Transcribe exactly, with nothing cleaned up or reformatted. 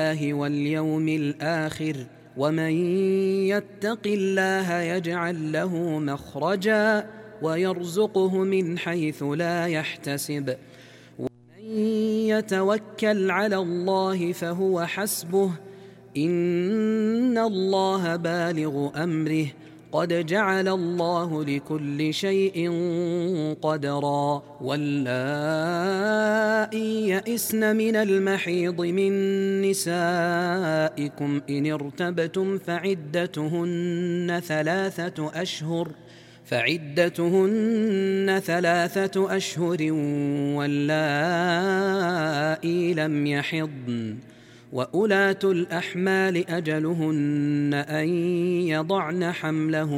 بالله واليوم الآخر ومن يتق الله يجعل له مخرجا ويرزقه من حيث لا يحتسب ومن يتوكل على الله فهو حسبه إن الله بالغ أمره قد جعل الله لكل شيء قدرا واللائي يئسن من المحيض من نسائكم إن ارتبتم فعدتهن ثلاثة أشهر فعدتهن ثلاثة أشهر واللائي لم يحضن وأولاة الأحمال أجلهن أن يضعن حملهن